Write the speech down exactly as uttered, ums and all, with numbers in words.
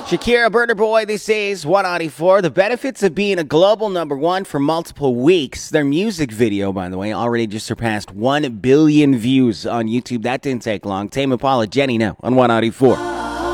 Shakira, Burner Boy, this is one ninety-four. The benefits of being a global number one for multiple weeks. Their music video, by the way, already just surpassed one billion views on YouTube. That didn't take long. Tame Impala, Jenny now on one ninety-four.